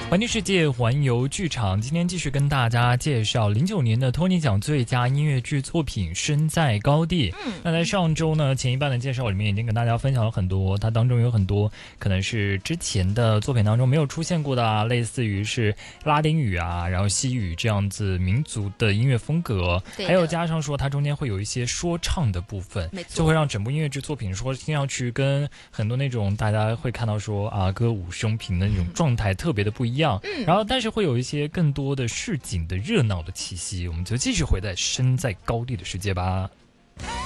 环球世界环游剧场，今天继续跟大家介绍09年的托尼奖最佳音乐剧作品《身在高地》。那在上周呢，前一半的介绍里面已经跟大家分享了很多，它当中有很多可能是之前的作品当中没有出现过的啊，类似于是拉丁语啊，然后西语这样子民族的音乐风格，还有加上说它中间会有一些说唱的部分，就会让整部音乐剧作品说听上去跟很多那种大家会看到说啊歌舞升平的那种状态特别的不一样。然后但是会有一些更多的市井的热闹的气息，我们就继续回在身在高地的世界吧。